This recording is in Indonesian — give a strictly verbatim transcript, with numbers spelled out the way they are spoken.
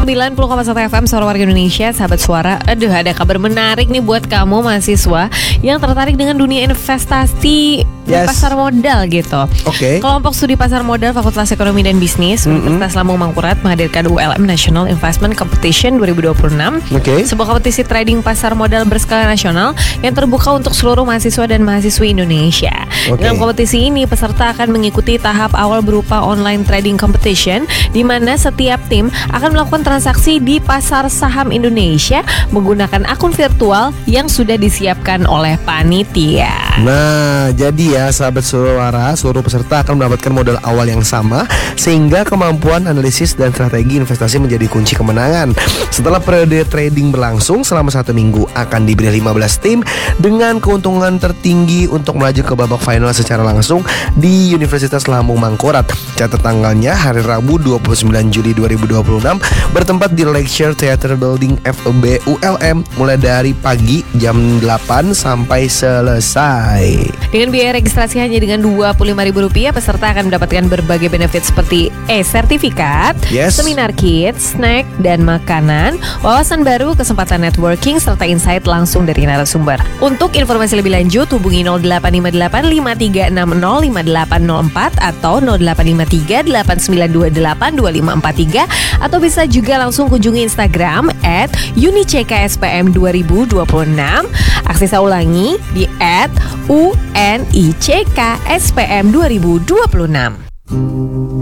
sembilan puluh koma satu F M Suara Warga Indonesia, sahabat suara. Aduh, ada kabar menarik nih buat kamu mahasiswa yang tertarik dengan dunia investasi di Yes. pasar modal gitu. Oke. Kelompok studi pasar modal Fakultas Ekonomi dan Bisnis Universitas Lambung Mangkurat menghadirkan U L M National Investment Competition dua ribu dua puluh enam. Oke. Sebuah kompetisi trading pasar modal berskala nasional yang terbuka untuk seluruh mahasiswa dan mahasiswi Indonesia. Oke. Dalam kompetisi ini, peserta akan mengikuti tahap awal berupa online trading competition, di mana setiap tim akan melakukan transaksi di pasar saham Indonesia menggunakan akun virtual yang sudah disiapkan oleh panitia. Nah, jadi ya sahabat suara, seluruh peserta akan mendapatkan modal awal yang sama, sehingga kemampuan analisis dan strategi investasi menjadi kunci kemenangan. Setelah periode trading berlangsung selama satu minggu, akan diberi lima belas tim dengan keuntungan tertinggi untuk melaju ke babak final secara langsung di Universitas Lambung Mangkurat. Catat tanggalnya hari Rabu dua puluh sembilan Juli dua ribu dua puluh enam, bertempat di Lecture Theater Building F E B U L M mulai dari pagi jam delapan sampai selesai. Dengan biaya registrasi hanya dengan dua puluh lima ribu rupiah, peserta akan mendapatkan berbagai benefit seperti e-sertifikat, Yes. seminar kit, snack, dan makanan, wawasan baru, kesempatan networking, serta insight langsung dari narasumber. Untuk informasi lebih lanjut, hubungi nol delapan lima delapan lima tiga enam nol lima delapan nol empat atau nol delapan lima tiga delapan sembilan dua delapan dua lima empat tiga, atau bisa juga langsung kunjungi Instagram at unickspm dua ribu dua puluh enam. Akses saya ulangi di at unickspm dua ribu dua puluh enam.